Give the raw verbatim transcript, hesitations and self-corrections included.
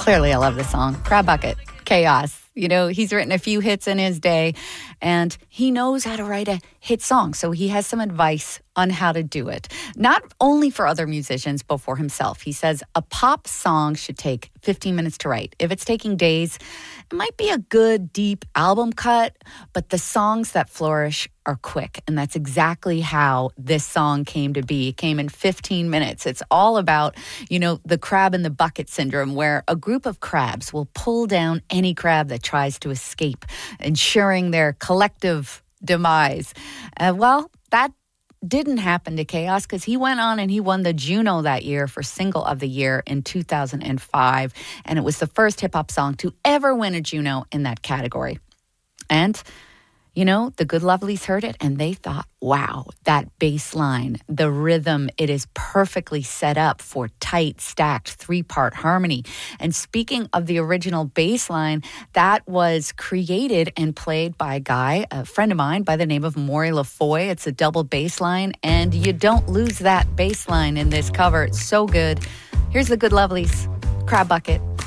Clearly, I love this song. Crab Bucket, Chaos. You know, he's written a few hits in his day, and he knows how to write a hit song. So he has some advice on how to do it. Not only for other musicians, but for himself. He says a pop song should take fifteen minutes to write. If it's taking days, it might be a good, deep album cut, but the songs that flourish are quick. And that's exactly how this song came to be. It came in fifteen minutes. It's all about, you know, the crab in the bucket syndrome, where a group of crabs will pull down any crab that tries to escape, ensuring their collective demise. Uh, well, that didn't happen to Chaos, because he went on and he won the Juno that year for Single of the Year in two thousand five. And it was the first hip-hop song to ever win a Juno in that category. And you know, the Good Lovelies heard it and they thought, wow, that bass line, the rhythm, it is perfectly set up for tight, stacked three-part harmony. And speaking of the original bass line, that was created and played by a guy, a friend of mine by the name of Maury LaFoy. It's a double bass line, and you don't lose that bass line in this cover. It's so good. Here's the Good Lovelies, Crab Bucket.